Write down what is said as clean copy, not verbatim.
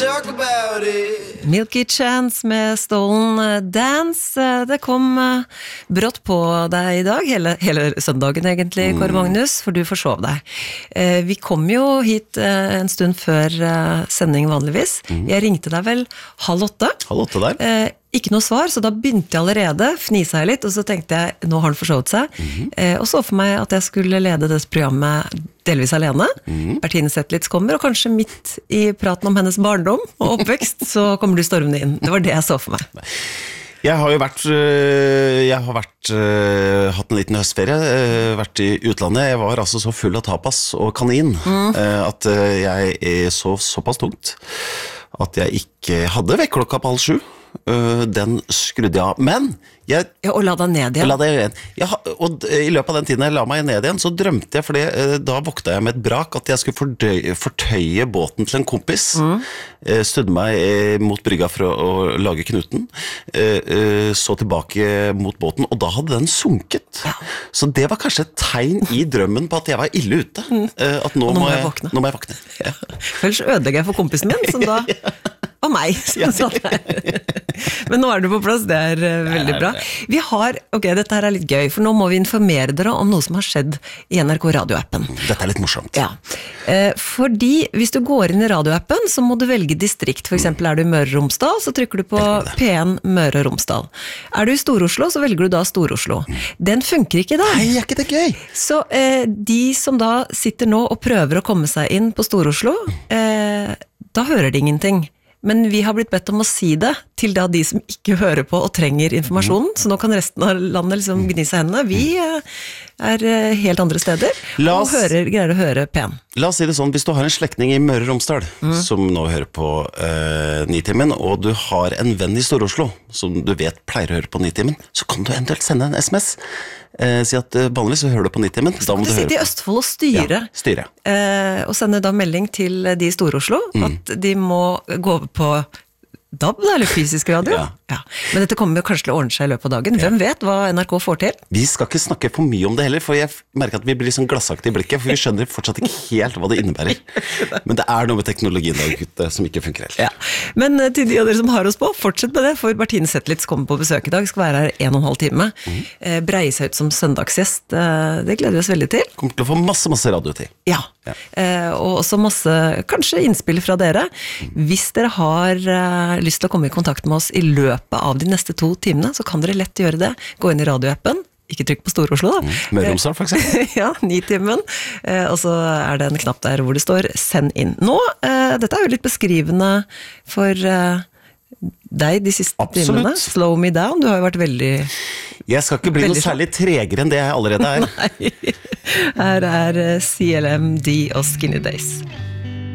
talk about it. Milky Chance med Stolen Dance. Det kom brått på deg I dag, hele søndagen egentlig, Kåre Magnus, for du forsov deg. Vi kom jo hit en stund før sending vanligvis. Jeg ringte deg vel 7:30. 7:30 der. Ikke noe svar, så da begynte jeg allerede, fnisa jeg litt, og så tenkte jeg, nå har han forsovet seg. Og så for meg at jeg skulle lede dette programmet delvis alene. Bertine Zetlitz kommer, og kanskje midt I praten om hennes barndom og oppvekst, så kommer du stormende inn. Det var det jeg så for meg. Jeg har hatt en liten høstferie, vært I utlandet. Jeg var altså så full av tapas og kanin, at jeg sov såpass tungt, at jeg ikke hadde vekklokka på 6:30. Den skrudde jeg av, men og la deg ned igjen. Og I løpet av den tiden jeg la meg ned igjen, så drømte jeg, fordi da våkna jeg med et brak, at jeg skulle fortøye båten til en kompis, studde meg mot brygga for å lage knuten, så tilbake mot båten, og da hadde den sunket. Så det var kanskje et tegn I drømmen på at jeg var ille ute, at nå må jeg våkne. Ellers ødelegger jeg for kompisen min, som da var meg som satt der. Men nå du på plass, det veldig bra. Vi har, dette her litt gøy, for nå må vi informere dere om noe som har skjedd I NRK radioappen. Dette litt morsomt. Ja, fordi hvis du går inn I radioappen, så må du velge distrikt. For eksempel du I Møre og Romsdal, så trykker du på P1 Møre og Romsdal. Du I Stor-Oslo, så velger du da Stor-Oslo. Den funker ikke da. Nei, ikke det gøy? Så de som da sitter nå og prøver å komme seg inn på Stor-Oslo, da hører de ingenting. Men vi har blitt bedt om å si det til da de som ikke hører på og trenger informasjonen, så nå kan resten av landet liksom gni seg hendene. Vi helt andre steder, og greier å høre P1. La oss si det sånn, hvis du har en slektning I Møre og Romsdal, som nå hører på Nitimen, og du har en venn I Stor-Oslo, som du vet pleier å høre på Nitimen, så kan du eventuelt sende en SMS. Si at vanligvis så hører du på Nitimen. Så kan du sitte I Østfold og styre. Og sende da melding til de I Stor-Oslo, at de må gå på DAB, eller fysisk radio. Ja. Men dette kommer jo kanskje til å ordne seg I løpet av dagen. Hvem vet hva NRK får til? Vi skal ikke snakke for mye om det heller, for jeg merker at vi blir sånn glassaktig I blikket, for vi skjønner fortsatt ikke helt hva det innebærer. Men det noe med teknologien der ute som ikke funker helt. Ja. Men til de av dere som har oss på, fortsett med det, for Bertine Zetlitz kommer på besøk I dag, skal være her 1,5 time. Breie seg ut som søndagsgjest. Det gleder vi oss veldig til. Kommer til å få masse radiotid. Ja. Og også masse, kanskje innspill fra dere. Hvis dere har lyst til å komme I kontakt med oss I løpet av de neste 2 timene, så kan dere lett gjøre det. Gå inn I radioappen, ikke trykk på Stor-Oslo da. Møre og Romsdal for eksempel. Ja, Nitimen. Og så det en knapp der hvor det står send inn. Nå, dette jo litt beskrivende for deg de siste timene. Slow me down, du har jo vært veldig... Jeg skal ikke bli noe særlig tregere enn det jeg allerede Nei, her CLMD og Skinny Days.